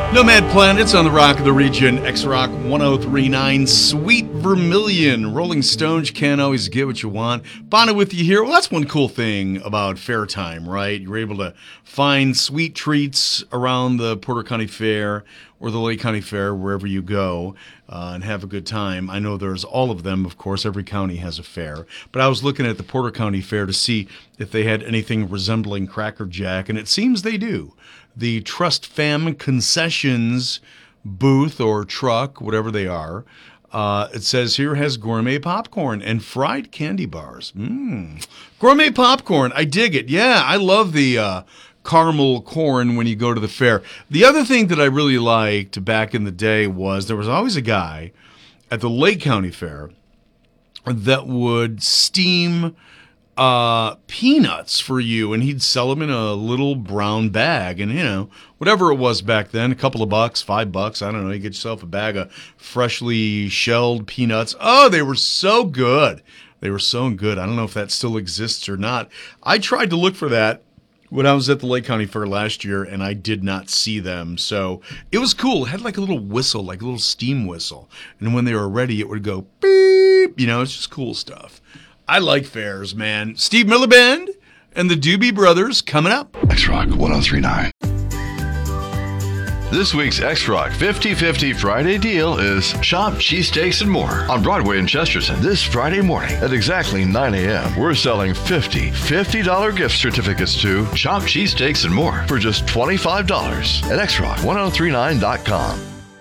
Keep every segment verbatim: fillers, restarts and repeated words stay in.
Nomad Planets on the Rock of the Region, X-Rock one oh three point nine, Sweet Vermilion. Rolling Stones, can't always get what you want. Bonnie with you here. Well, that's one cool thing about Fair Time, right? You're able to find sweet treats around the Porter County Fair or the Lake County Fair, wherever you go, uh, and have a good time. I know there's all of them, of course. Every county has a fair. But I was looking at the Porter County Fair to see if they had anything resembling Cracker Jack, and it seems they do. The Trust Fam Concessions booth or truck, whatever they are, uh, it says here has gourmet popcorn and fried candy bars. Mmm. Gourmet popcorn. I dig it. Yeah, I love the uh, caramel corn when you go to the fair. The other thing that I really liked back in the day was there was always a guy at the Lake County Fair that would steam Uh, peanuts for you, and he'd sell them in a little brown bag, and you know, whatever it was back then, a couple of bucks, five bucks, I don't know, you get yourself a bag of freshly shelled peanuts. Oh, they were so good. They were so good. I don't know if that still exists or not. I tried to look for that when I was at the Lake County Fair last year, and I did not see them, so it was cool. It had like a little whistle, like a little steam whistle, and when they were ready, it would go beep, you know, it's just cool stuff. I like fairs, man. Steve Miller Band and the Doobie Brothers coming up. X-Rock one oh three point nine. This week's X-Rock fifty fifty Friday deal is Shop Cheesesteaks and More on Broadway in Chesterton. This Friday morning at exactly nine a.m. we're selling fifty fifty dollars gift certificates to Shop Cheesesteaks and More for just twenty-five dollars at X Rock one oh three nine dot com.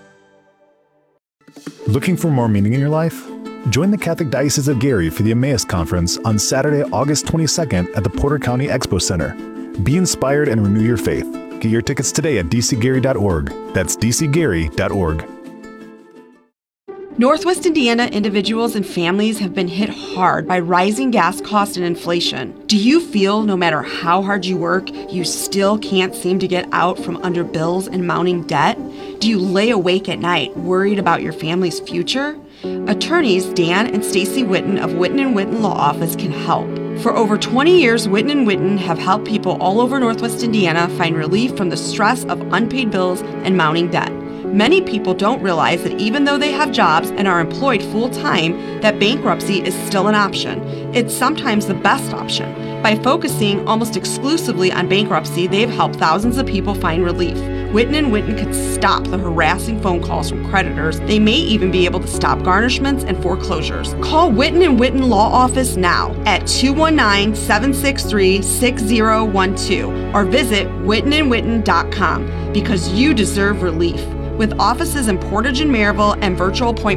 Looking for more meaning in your life? Join the Catholic Diocese of Gary for the Emmaus Conference on Saturday, August twenty-second at the Porter County Expo Center. Be inspired and renew your faith. Get your tickets today at d c gary dot org. That's d c gary dot org. Northwest Indiana individuals and families have been hit hard by rising gas costs and inflation. Do you feel no matter how hard you work, you still can't seem to get out from under bills and mounting debt? Do you lay awake at night worried about your family's future? Attorneys Dan and Stacy Witten of Witten and Witten Law Office can help. For over twenty years, Witten and Witten have helped people all over Northwest Indiana find relief from the stress of unpaid bills and mounting debt. Many people don't realize that even though they have jobs and are employed full-time, that bankruptcy is still an option. It's sometimes the best option. By focusing almost exclusively on bankruptcy, they've helped thousands of people find relief. Witten and Witten could stop the harassing phone calls from creditors. They may even be able to stop garnishments and foreclosures. Call Witten and Witten Law Office now at two one nine, seven six three, six zero one two or visit witten and witten dot com because you deserve relief. With offices in Portage and Maryville and virtual appointments